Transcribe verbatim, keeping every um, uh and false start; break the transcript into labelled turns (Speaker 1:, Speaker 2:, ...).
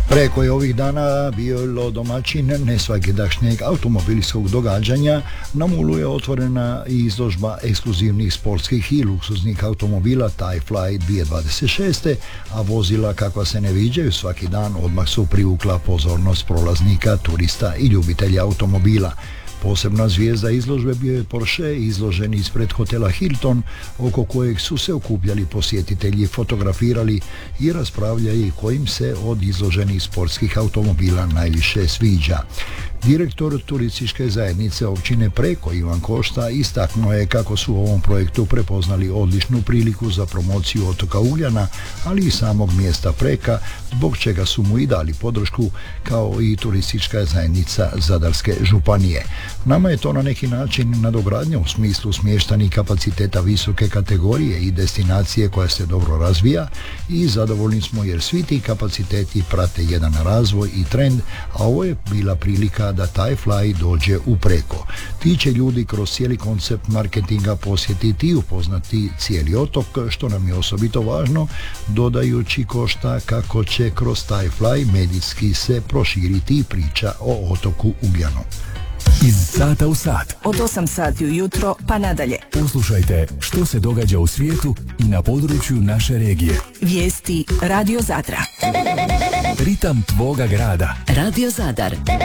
Speaker 1: Preko je ovih dana bilo domaćin nesvakidašnjeg automobilskog događanja. Na Mulu je otvorena izložba ekskluzivnih sportskih i luksuznih automobila Thai Fly dvije tisuće dvadeset šeste, a vozila kakva se ne viđaju svaki dan odmah su privukla pozornost prolaznika, turista i ljubitelja automobila. Posebna zvijezda izložbe bio je Porsche, izložen ispred hotela Hilton, oko kojeg su se okupljali posjetitelji, fotografirali i raspravljali kojim se od izloženih sportskih automobila najviše sviđa. Direktor turističke zajednice općine Preko Ivan Košta istaknuo je kako su u ovom projektu prepoznali odličnu priliku za promociju otoka Ugljana, ali i samog mjesta Preka, zbog čega su mu i dali podršku kao i turistička zajednica Zadarske županije. Nama je to na neki način nadogradnja u smislu smještanih kapaciteta visoke kategorije i destinacije koja se dobro razvija i zadovoljni smo jer svi ti kapaciteti prate jedan razvoj i trend, a ovo je bila prilika da Thai Fly dođe u Preko. Ti će ljudi kroz cijeli koncept marketinga posjetiti i upoznati cijeli otok, što nam je osobito važno, dodajući Košta kako će kroz Thai Fly medijski se proširiti priča o otoku Ugljanu.
Speaker 2: Iz sata u sat.
Speaker 3: Od osam sati ujutro pa nadalje.
Speaker 2: Poslušajte što se događa u svijetu i na području naše regije.
Speaker 3: Vijesti Radio Zadra.
Speaker 2: Ritam tvoga grada.
Speaker 3: Radio Zadar.